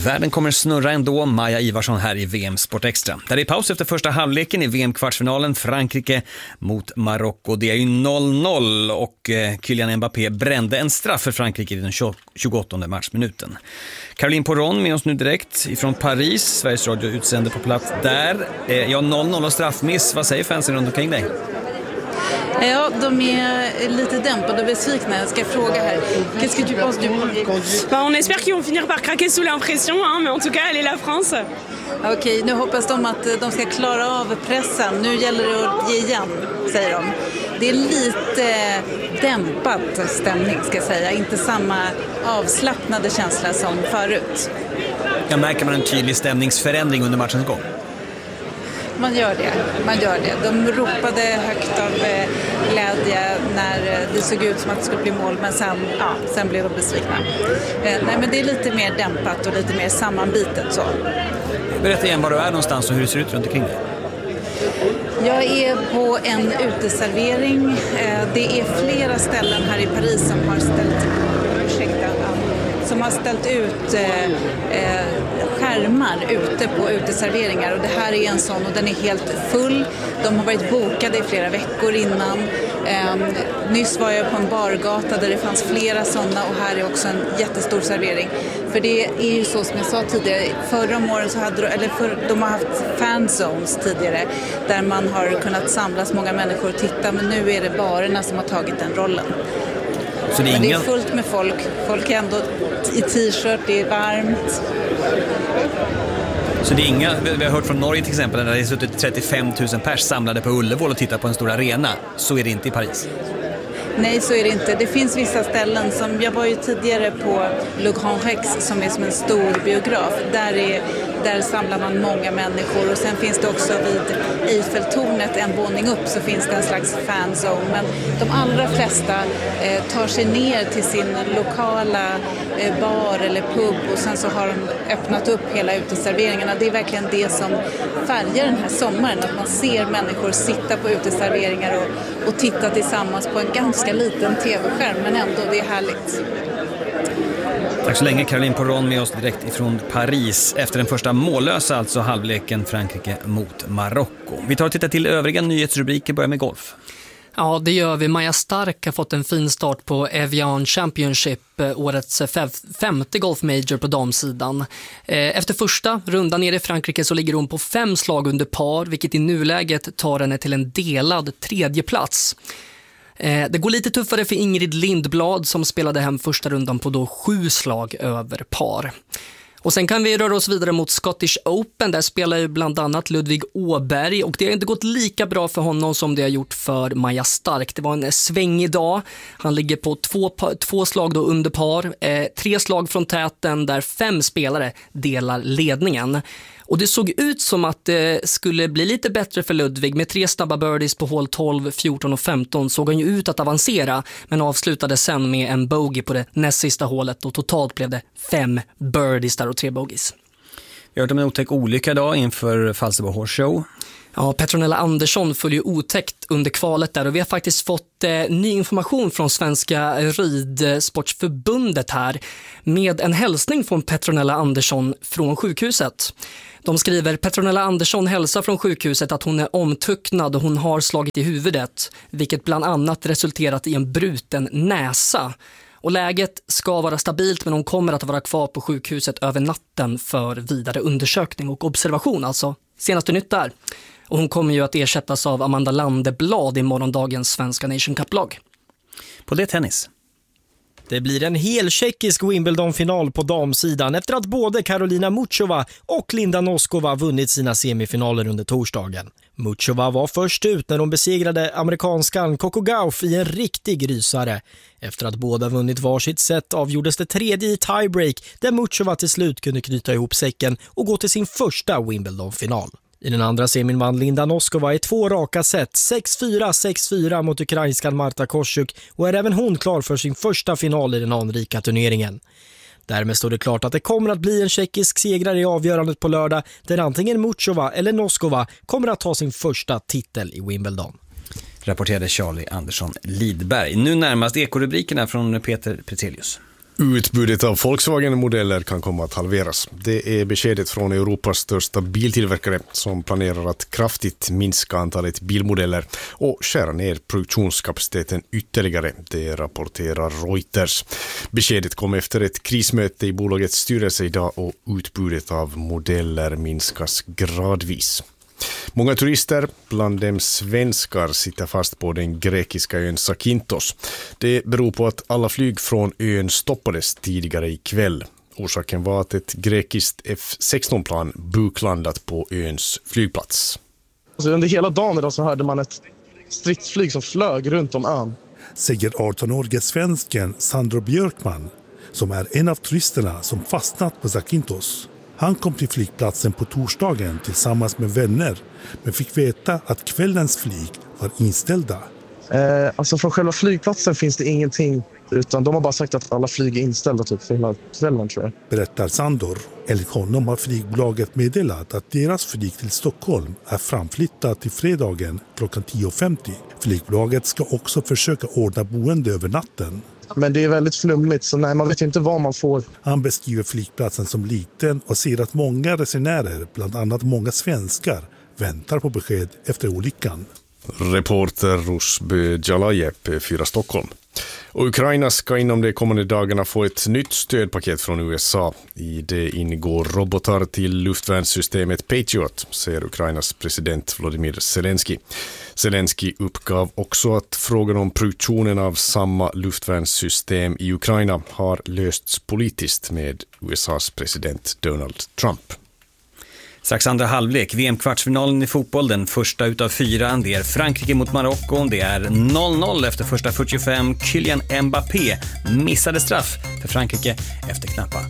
Världen kommer snurra ändå. Maja Ivarsson här i VM Sport Extra. Där är paus efter första halvleken i VM-kvartsfinalen. Frankrike mot Marocko. Det är ju 0-0 och Kylian Mbappé brände en straff för Frankrike i den 28:e matchminuten. Caroline Poron med oss nu direkt ifrån Paris. Sveriges Radio utsänder på plats där. 0-0 och straffmiss. Vad säger fansen runt omkring dig? Ja, de är lite dämpade och besvikna. Jag ska fråga här. Qu'est-ce que tu penses du premier? On espère qu'ils vont finir par craquer sous l'impression, mais en tout cas, elle est la France. Okej, nu hoppas de att de ska klara av pressen. Nu gäller det att ge igen, säger de. Det är lite dämpad stämning, ska jag säga. Inte samma avslappnade känsla som förut. Jag märker man en tydlig stämningsförändring under matchens gång. Man gör det. De ropade högt av glädje när det såg ut som att det skulle bli mål, men sen blev de besvikna. Nej, men det är lite mer dämpat och lite mer sammanbitet så. Berätta igen var du är någonstans och hur det ser ut runt omkring dig. Jag är på en uteservering. Det är flera ställen här i Paris som har ställt ut skärmar ute på uteserveringar, och det här är en sån och den är helt full. De har varit bokade i flera veckor innan. Nyss var jag på en bargata där det fanns flera sådana, och här är också en jättestor servering. För det är ju så som jag sa tidigare, förra om åren så de har haft fanzones tidigare där man har kunnat samlas många människor och titta, men nu är det barerna som har tagit den rollen. Så det är fullt med folk. Folk är ändå i t-shirt, det är varmt. Så det är inga, vi har hört från Norge till exempel, där det är suttit 35 000 pers samlade på Ullevål och tittar på en stor arena. Så är det inte i Paris. Nej, så är det inte. Det finns vissa ställen som, jag var ju tidigare på Le Grand Rex som är som en stor biograf. Där samlar man många människor, och sen finns det också vid Eiffeltornet en våning upp så finns det en slags fanzone. Men de allra flesta tar sig ner till sin lokala bar eller pub, och sen så har de öppnat upp hela uteserveringarna. Det är verkligen det som färgar den här sommaren, att man ser människor sitta på uteserveringar och titta tillsammans på en ganska liten tv-skärm, men ändå det är härligt. Tack så länge Caroline Poron med oss direkt ifrån Paris efter den första mållösa, alltså halvleken Frankrike mot Marocko. Vi tar och tittar till övriga nyhetsrubriker, börjar med golf. Ja, det gör vi. Maja Stark har fått en fin start på Evian Championship, årets femte golfmajor på damsidan. Efter första rundan nere i Frankrike så ligger hon på 5 slag under par, vilket i nuläget tar henne till en delad 3:e plats. Det går lite tuffare för Ingrid Lindblad som spelade hem första rundan på då 7 slag över par. Och sen kan vi röra oss vidare mot Scottish Open. Där spelar ju bland annat Ludvig Åberg, och det har inte gått lika bra för honom som det har gjort för Maja Stark. Det var en svängig dag. Han ligger på 2 slag då under par. 3 slag från täten där 5 spelare delar ledningen. Och det såg ut som att det skulle bli lite bättre för Ludvig. Med 3 snabba birdies på hål 12, 14 och 15 såg han ju ut att avancera, men avslutade sen med en bogey på det näst sista hålet, och totalt blev det 5 birdies där och 3 bogeys. Vi har hört om en otäck olycka idag inför Falsterbo Horse Show. Ja, Petronella Andersson följer ju otäckt under kvalet där, och vi har faktiskt fått ny information från Svenska Ridsportförbundet här med en hälsning från Petronella Andersson från sjukhuset. De skriver: Petronella Andersson hälsar från sjukhuset att hon är omtucknad och hon har slagit i huvudet, vilket bland annat resulterat i en bruten näsa. Och läget ska vara stabilt, men hon kommer att vara kvar på sjukhuset över natten för vidare undersökning och observation, alltså senaste nytt där. Och hon kommer ju att ersättas av Amanda Landeblad i morgondagens svenska Nation Cup-lag. På det tennis. Det blir en hel tjeckisk Wimbledon-final på damsidan efter att både Karolina Muchova och Linda Noskova vunnit sina semifinaler under torsdagen. Muchova var först ut när de besegrade amerikanskan Coco Gauff i en riktig rysare. Efter att båda vunnit varsitt set avgjordes det tredje i tiebreak, där Muchova till slut kunde knyta ihop säcken och gå till sin första Wimbledon-final. I den andra semin vann Linda Noskova i 2 raka set, 6-4, 6-4 mot ukrainskan Marta Kosyuk, och är även hon klar för sin första final i den anrika turneringen. Därmed står det klart att det kommer att bli en tjeckisk segrare i avgörandet på lördag, där antingen Muchova eller Noskova kommer att ta sin första titel i Wimbledon. Rapporterade Charlie Andersson Lidberg. Nu närmast ekorubrikerna från Peter Pretelius. Utbudet av Volkswagen-modeller kan komma att halveras. Det är beskedet från Europas största biltillverkare som planerar att kraftigt minska antalet bilmodeller och skära ner produktionskapaciteten ytterligare, det rapporterar Reuters. Beskedet kom efter ett krismöte i bolagets styrelse idag och utbudet av modeller minskas gradvis. Många turister, bland dem svenskar, sitter fast på den grekiska ön Zakynthos. Det beror på att alla flyg från ön stoppades tidigare ikväll. Orsaken var att ett grekiskt F-16-plan buklandat på öns flygplats. Alltså under hela dagen idag så hörde man ett stridsflyg som flög runt om ön. Säger 18-årige svensken Sandro Björkman, som är en av turisterna som fastnat på Zakynthos. Han kom till flygplatsen på torsdagen tillsammans med vänner, men fick veta att kvällens flyg var inställda. Alltså från själva flygplatsen finns det ingenting, utan de har bara sagt att alla flyg är inställda typ för hela kvällen, tror jag. Berättar Sandor. Enligt honom har flygbolaget meddelat att deras flyg till Stockholm är framflyttat till fredagen klockan 10.50. Flygbolaget ska också försöka ordna boende över natten. Men det är väldigt flummigt, så nej, man vet inte vad man får. Han beskriver flygplatsen som liten och ser att många resenärer, bland annat många svenskar, väntar på besked efter olyckan. Reporter Rusby Jalaje, P4 Stockholm. Och Ukraina ska inom de kommande dagarna få ett nytt stödpaket från USA. I det ingår robotar till luftvärnssystemet Patriot, säger Ukrainas president Volodymyr Zelensky. Zelensky uppgav också att frågan om produktionen av samma luftvärnssystem i Ukraina har lösts politiskt med USAs president Donald Trump. Strax andra halvlek, VM-kvartsfinalen i fotboll, den första utav 4. Det är Frankrike mot Marocko, det är 0-0 efter första 45. Kylian Mbappé missade straff för Frankrike efter knappa